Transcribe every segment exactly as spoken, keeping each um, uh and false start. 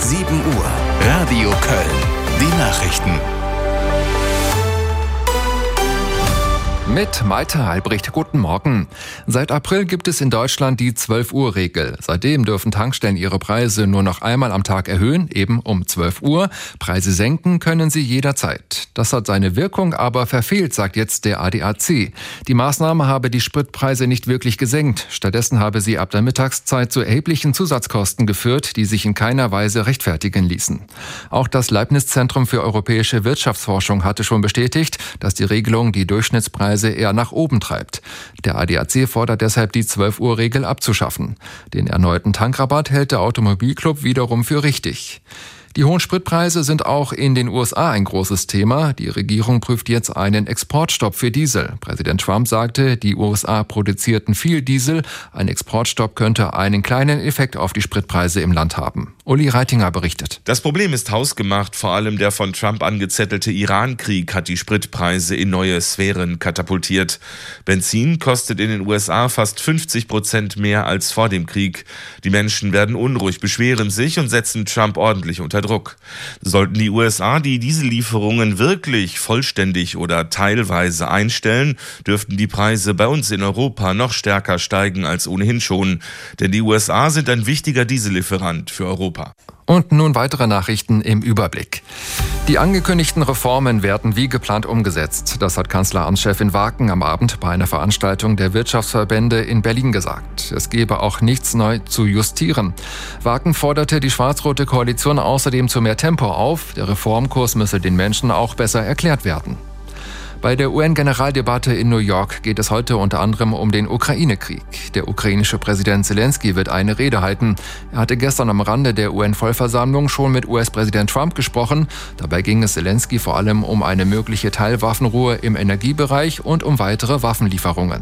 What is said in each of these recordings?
sieben Uhr. Radio Köln. Die Nachrichten. Mit Malte Albrecht, guten Morgen. Seit April gibt es in Deutschland die zwölf Uhr Regel. Seitdem dürfen Tankstellen ihre Preise nur noch einmal am Tag erhöhen, eben um zwölf Uhr. Preise senken können sie jederzeit. Das hat seine Wirkung aber verfehlt, sagt jetzt der A D A C. Die Maßnahme habe die Spritpreise nicht wirklich gesenkt. Stattdessen habe sie ab der Mittagszeit zu erheblichen Zusatzkosten geführt, die sich in keiner Weise rechtfertigen ließen. Auch das Leibniz-Zentrum für europäische Wirtschaftsforschung hatte schon bestätigt, dass die Regelung die Durchschnittspreise eher nach oben treibt. Der A D A C fordert deshalb, die zwölf Uhr Regel abzuschaffen. Den erneuten Tankrabatt hält der Automobilclub wiederum für richtig. Die hohen Spritpreise sind auch in den U S A ein großes Thema. Die Regierung prüft jetzt einen Exportstopp für Diesel. Präsident Trump sagte, die U S A produzierten viel Diesel. Ein Exportstopp könnte einen kleinen Effekt auf die Spritpreise im Land haben. Uli Reitinger berichtet. Das Problem ist hausgemacht. Vor allem der von Trump angezettelte Iran-Krieg hat die Spritpreise in neue Sphären katapultiert. Benzin kostet in den U S A fast fünfzig Prozent mehr als vor dem Krieg. Die Menschen werden unruhig, beschweren sich und setzen Trump ordentlich unter Druck. Sollten die U S A die Diesellieferungen wirklich vollständig oder teilweise einstellen, dürften die Preise bei uns in Europa noch stärker steigen als ohnehin schon. Denn die U S A sind ein wichtiger Diesellieferant für Europa. Und nun weitere Nachrichten im Überblick. Die angekündigten Reformen werden wie geplant umgesetzt. Das hat Kanzleramtschefin Waken am Abend bei einer Veranstaltung der Wirtschaftsverbände in Berlin gesagt. Es gebe auch nichts neu zu justieren. Waken forderte die schwarz-rote Koalition außerdem zu mehr Tempo auf. Der Reformkurs müsse den Menschen auch besser erklärt werden. Bei der U N-Generaldebatte in New York geht es heute unter anderem um den Ukraine-Krieg. Der ukrainische Präsident Zelensky wird eine Rede halten. Er hatte gestern am Rande der U N-Vollversammlung schon mit U S-Präsident Trump gesprochen. Dabei ging es Zelensky vor allem um eine mögliche Teilwaffenruhe im Energiebereich und um weitere Waffenlieferungen.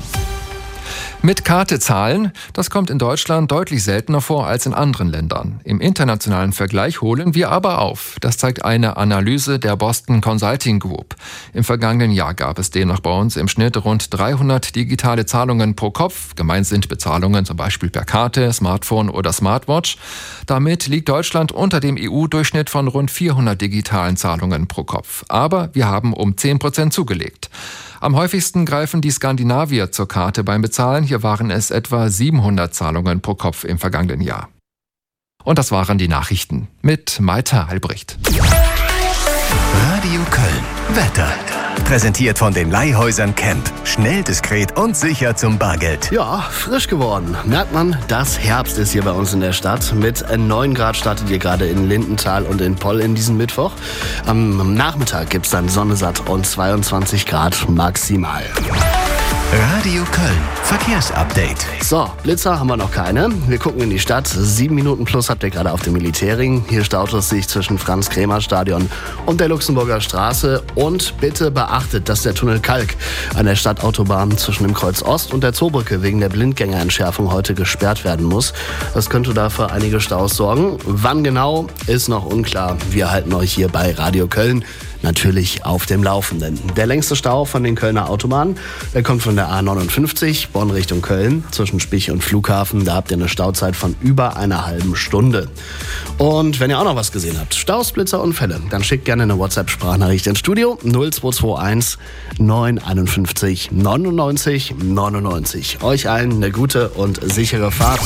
Mit Karte zahlen, das kommt in Deutschland deutlich seltener vor als in anderen Ländern. Im internationalen Vergleich holen wir aber auf. Das zeigt eine Analyse der Boston Consulting Group. Im vergangenen Jahr gab es demnach bei uns im Schnitt rund dreihundert digitale Zahlungen pro Kopf. Gemeint sind Bezahlungen zum Beispiel per Karte, Smartphone oder Smartwatch. Damit liegt Deutschland unter dem E U-Durchschnitt von rund vierhundert digitalen Zahlungen pro Kopf. Aber wir haben um zehn Prozent zugelegt. Am häufigsten greifen die Skandinavier zur Karte beim Bezahlen. Hier waren es etwa siebenhundert Zahlungen pro Kopf im vergangenen Jahr. Und das waren die Nachrichten mit Malte Albrecht. Radio Köln. Wetter. Präsentiert von den Leihhäusern Camp. Schnell, diskret und sicher zum Bargeld. Ja, frisch geworden. Merkt man, dass Herbst ist hier bei uns in der Stadt. Mit neun Grad startet ihr gerade in Lindenthal und in Poll in diesem Mittwoch. Am Nachmittag gibt's dann Sonne satt und zweiundzwanzig Grad maximal. Radio Köln. Verkehrsupdate. So, Blitzer haben wir noch keine. Wir gucken in die Stadt. Sieben Minuten plus habt ihr gerade auf dem Militärring. Hier staut es sich zwischen Franz-Kremer-Stadion und der Luxemburger Straße. Und bitte beachtet, dass der Tunnel Kalk an der Stadtautobahn zwischen dem Kreuz Ost und der Zoobrücke wegen der Blindgängerentschärfung heute gesperrt werden muss. Das könnte dafür einige Staus sorgen. Wann genau, ist noch unklar. Wir halten euch hier bei Radio Köln natürlich auf dem Laufenden. Der längste Stau von den Kölner Autobahnen, der kommt von der A neunundfünfzig, Bonn Richtung Köln, zwischen Spich und Flughafen. Da habt ihr eine Stauzeit von über einer halben Stunde. Und wenn ihr auch noch was gesehen habt, Staus, Blitzer, Unfälle, dann schickt gerne eine WhatsApp-Sprachnachricht ins Studio null zwei zwei eins neun fünf eins neunundneunzig neunundneunzig. Euch allen eine gute und sichere Fahrt.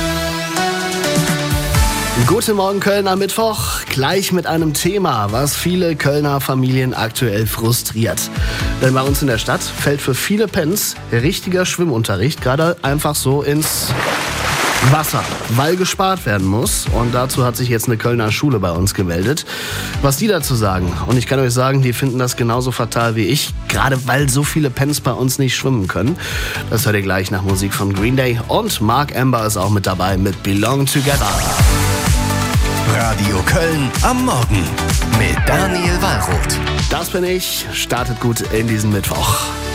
Guten Morgen Köln am Mittwoch, gleich mit einem Thema, was viele Kölner Familien aktuell frustriert. Denn bei uns in der Stadt fällt für viele Pens richtiger Schwimmunterricht gerade einfach so ins Wasser, weil gespart werden muss. Und dazu hat sich jetzt eine Kölner Schule bei uns gemeldet. Was die dazu sagen, und ich kann euch sagen, die finden das genauso fatal wie ich, gerade weil so viele Pens bei uns nicht schwimmen können. Das hört ihr gleich nach Musik von Green Day. Und Mark Amber ist auch mit dabei mit Belong Together. Radio Köln am Morgen mit Daniel Wallroth. Das bin ich. Startet gut in diesen Mittwoch.